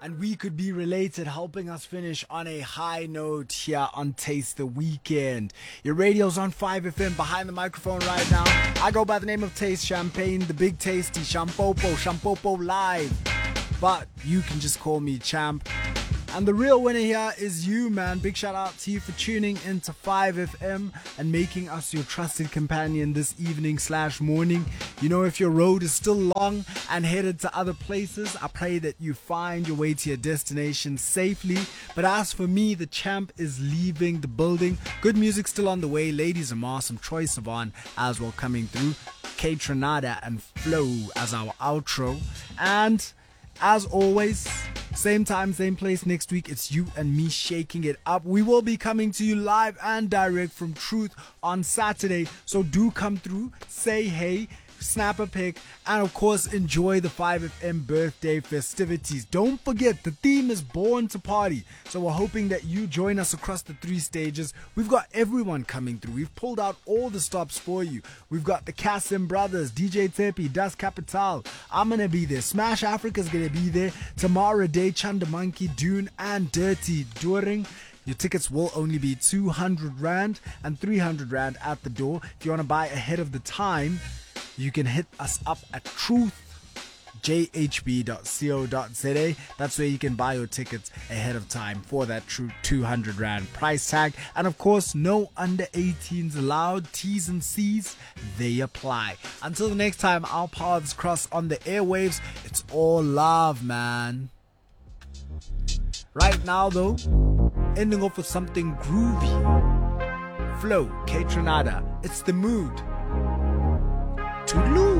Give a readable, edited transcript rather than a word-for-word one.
and we could be related, helping us finish on a high note here on Taste the Weekend. Your radio's on 5FM, behind the microphone right now. I go by the name of Taste Champagne, the Big Tasty, Shampopo Live. But you can just call me Champ. And the real winner here is you, man. Big shout out to you for tuning into 5FM and making us your trusted companion this evening/morning. You know, if your road is still long and headed to other places, I pray that you find your way to your destination safely. But as for me, the champ is leaving the building. Good music still on the way. Ladies and Some Troye Sivan as well coming through. Kaytranada and Flow as our outro. And as always, same time, same place next week. It's you and me shaking it up. We will be coming to you live and direct from Truth on Saturday. So do come through, say hey, snap a pic, and of course enjoy the 5FM birthday festivities. Don't forget, the theme is Born to Party. So we're hoping that you join us across the 3 stages. We've got everyone coming through. We've pulled out all the stops for you. We've got the Kasim Brothers, DJ Tepi, Das Capital. I'm going to be there. Smash Africa's going to be there. Tamara Day, Chanda Monkey, Dune, and Dirty During. Your tickets will only be 200 Rand and 300 Rand at the door. If you want to buy ahead of the time, you can hit us up at truthjhb.co.za. That's where you can buy your tickets ahead of time for that true 200 Rand price tag. And of course, no under 18s allowed. T's and C's, they apply. Until the next time our paths cross on the airwaves, it's all love, man. Right now, though, ending off with something groovy. Flow, Kaytranada, it's the mood. Toodaloo.